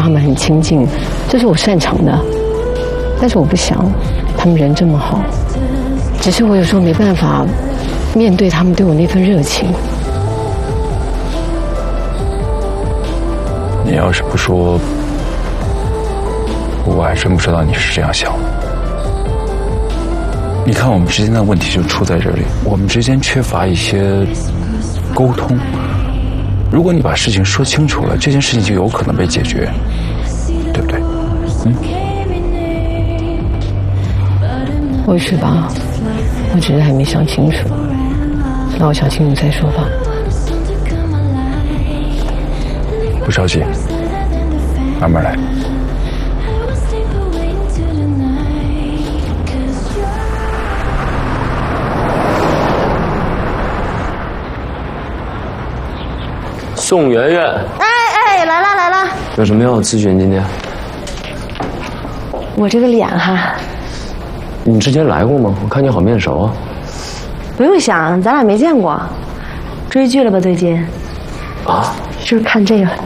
他们很亲近，这是我擅长的。但是我不想，他们人这么好，只是我有时候没办法面对他们对我那份热情。 你要是不说，我还真不知道你是这样想的。你看，我们之间的问题就出在这里，我们之间缺乏一些沟通。如果你把事情说清楚了，这件事情就有可能被解决，对不对？ 或许吧，我只是还没想清楚。那我想清楚再说吧。 不着急，慢慢来。 宋媛媛， 哎，来了， 有什么要咨询？今天我这个脸哈， 你之前来过吗？我看你好面熟啊。 不用想，咱俩没见过。追剧了吧最近？ 啊？ 是不是看这个？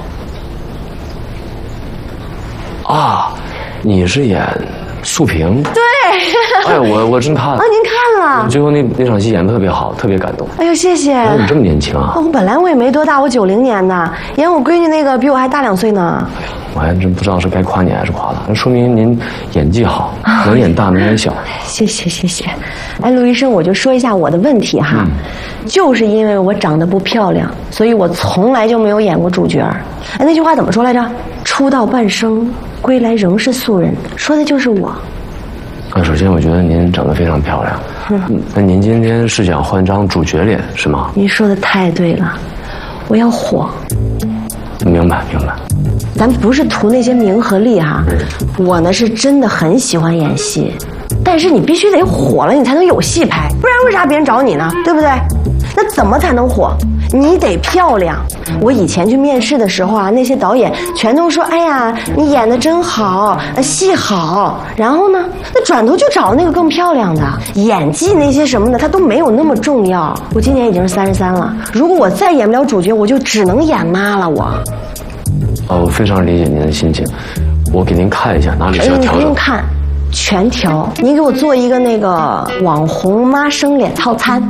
啊，你是演素萍？ 对。 哎，我真看了。 啊，您看了？ 最后那场戏演得特别好，特别感动。 哎呦，谢谢。 你这么年轻啊？ 哦，本来我也没多大，我90年的，演我闺女那个比我还大2岁呢。 哎呀，我还真不知道是该夸你还是夸他，那说明您演技好，能演大能演小。 谢谢。哎，陆医生，我就说一下我的问题哈，就是因为我长得不漂亮，所以我从来就没有演过主角。哎，那句话怎么说来着？出道半生，归来仍是素人，说的就是我。 首先，我觉得您长得非常漂亮。那您今天是想换张主角脸是吗？ 您说的太对了，我要火。 明白。 咱不是图那些名和利哈，我呢是真的很喜欢演戏，但是你必须得火了，你才能有戏拍，不然为啥别人找你呢？对不对？那怎么才能火？你得漂亮。我以前去面试的时候啊，那些导演全都说：“哎呀，你演得真好，戏好。”然后呢，那转头就找那个更漂亮的。演技那些什么的，它都没有那么重要。我今年已经是33了，如果我再演不了主角，我就只能演妈了。 我非常理解您的心情，我给您看一下哪里需要调整。 不用看，全调。您给我做一个那个网红妈生脸套餐。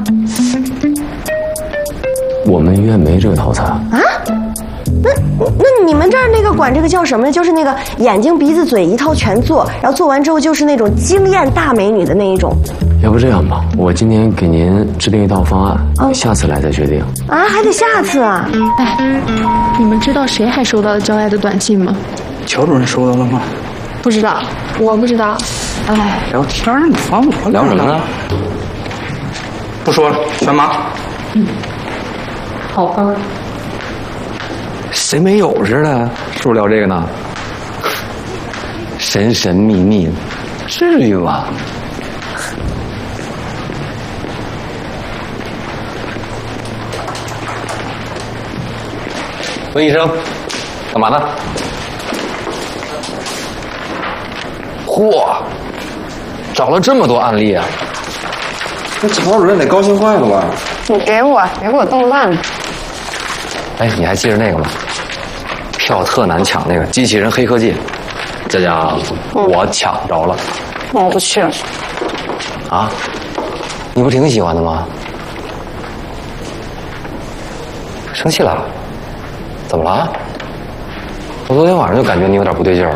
我们医院没这个套餐啊？那你们这儿那个管这个叫什么呢？就是那个眼睛鼻子嘴一套全做，然后做完之后就是那种惊艳大美女的那一种。 要不这样吧，我今天给您制定一套方案，下次来再决定。 啊，还得下次啊！ 哎，你们知道谁还收到了焦爱的短信吗？ 乔主任收到了吗？ 不知道，我不知道。哎， 聊天呢，烦我聊什么呢？不说了，全麻。 好吧。 谁没有似的？是不是聊这个呢？神神秘秘，至于吗？温医生，干嘛呢？嚯，找了这么多案例啊！ 那曹主任得高兴坏了吧？ 你别给我动乱了。 哎，你还记着那个吗？票特难抢那个机器人黑科技，这家我抢着了。 那我不去了。 啊？你不挺喜欢的吗？生气了？怎么了？我昨天晚上就感觉你有点不对劲儿。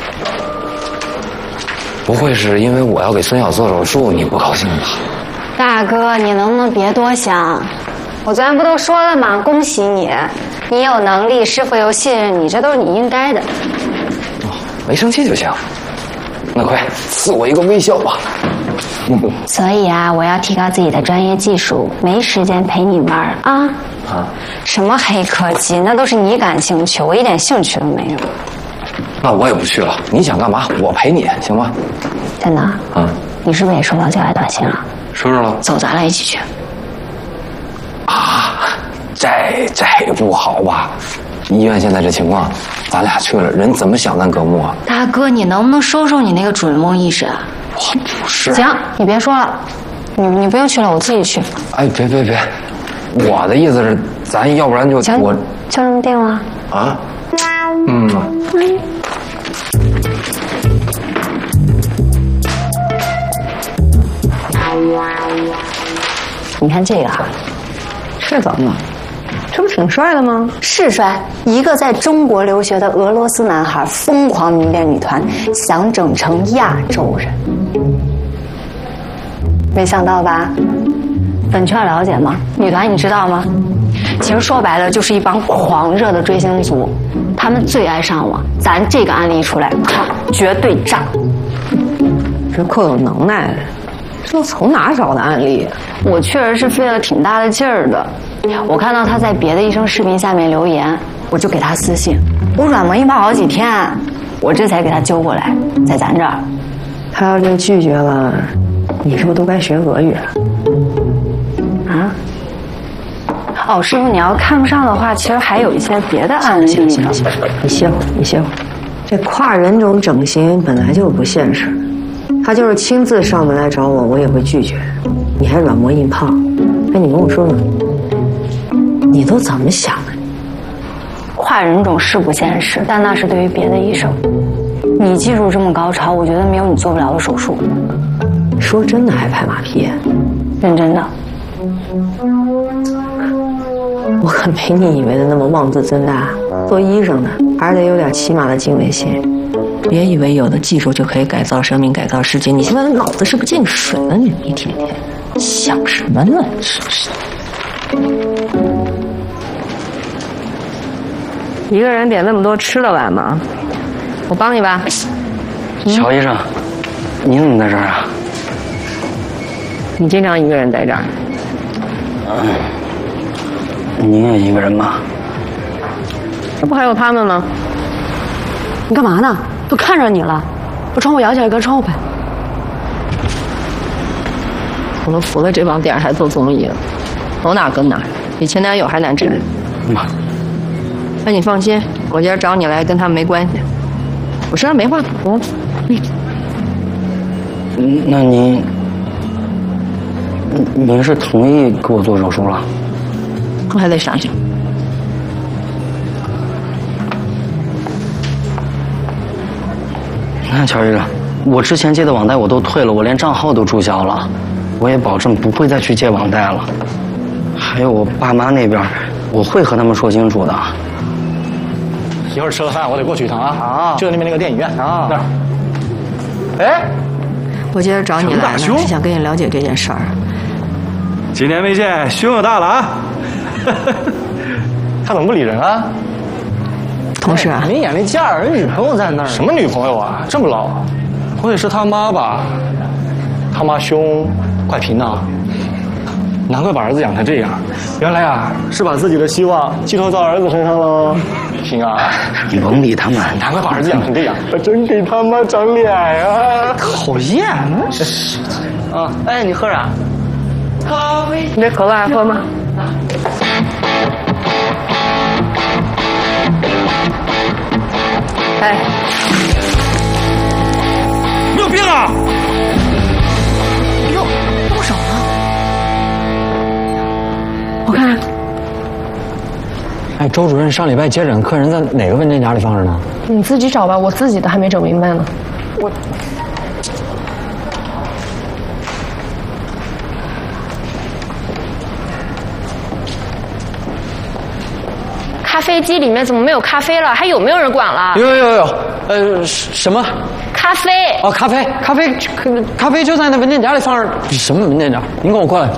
不会是因为我要给孙晓做手术你不高兴吧？ 大哥，你能不能别多想？我昨天不都说了吗？恭喜你，你有能力，师傅又信任你，这都是你应该的。 没生气就行。那快赐我一个微笑吧。 所以啊，我要提高自己的专业技术，没时间陪你玩啊。什么黑科技，那都是你感兴趣，我一点兴趣都没有。 那我也不去了，你想干嘛我陪你，行吗？ 真的？你是不是也收到交代短信了？ 收着了。 走，咱俩一起去。 啊，这不好吧？医院现在这情况，咱俩去了，人怎么想咱葛木啊？ 大哥，你能不能收收你那个准梦意识啊？ 我不是。 行，你别说了，你不用去了，我自己去。 哎，别，我的意思是，咱要不然就行， 我就这么定了。 啊？ 你看这个啊， 是怎么了？这不挺帅的吗？ 是帅，一个在中国留学的俄罗斯男孩，疯狂迷恋女团，想整成亚洲人。没想到吧？粉圈了解吗？女团你知道吗？其实说白了就是一帮狂热的追星族，他们最爱上网。咱这个案例一出来，绝对炸。 这够有能耐的，这从哪找的案例？ 我确实是费了挺大的劲儿的。我看到他在别的医生视频下面留言，我就给他私信，我软磨硬泡好几天，我这才给他揪过来，在咱这儿。 他要是拒绝了，你是不是都该学俄语了？ 啊？哦，师傅，你要看不上的话，其实还有一些别的案例。 行，你歇会儿，你歇会儿。这跨人种整形本来就不现实，他就是亲自上门来找我，我也会拒绝。你还软磨硬泡？哎，你跟我说说，你都怎么想的？ 跨人种是不现实，但那是对于别的医生。你技术这么高超，我觉得没有你做不了的手术。 说真的还拍马屁？ 认真的。 我可没你以为的那么妄自尊大。做医生的还是得有点起码的敬畏心。别以为有的技术就可以改造生命、改造世界。你现在脑子是不是进水了？你一天天想什么呢？是。一个人点那么多，吃得完吗？我帮你吧。 乔医生，你怎么在这儿啊？ 你经常一个人在这儿？ 你也一个人吗？ 这不还有他们吗？你干嘛呢？都看着你了，把窗户摇起来，关窗户呗。我都服了这帮电视台做综艺了，走哪跟哪，比前男友还难治。 妈， 那你放心，我今儿找你来跟他们没关系，我身上没话说。 那您是同意给我做手术了？ 我还得想想。 你看，乔医生，我之前借的网贷我都退了，我连账号都注销了，我也保证不会再去借网贷了。还有我爸妈那边，我会和他们说清楚的。 一会儿吃了饭，我得过去一趟啊！ 啊， 就在那边那个电影院啊那儿。哎， 我今儿找你来呢，是想跟你了解这件事儿。 几年没见，胸又大了啊！他怎么不理人啊？ 同事啊， 没眼力见儿，人女朋友在那儿。什么女朋友啊？这么老？不会是他妈吧？他妈胸快平了，难怪把儿子养成这样。原来啊，是把自己的希望寄托到儿子身上喽。行啊， 你甭理他们， 难怪把儿子养成这样。我真给他妈长脸啊！讨厌！ 啊，哎，你喝啥？ 咖啡。你这可乐还喝吗？哎， 你有病啊！ 哟，动手了！我看。 哎，周主任上礼拜接诊客人在哪个文件夹里放着呢？ 你自己找吧，我自己的还没整明白呢。我。咖啡机里面怎么没有咖啡了？还有没有人管了？ 有，什么？ 咖啡。 哦，咖啡就在那文件夹里放着。什么文件夹？您跟我过来。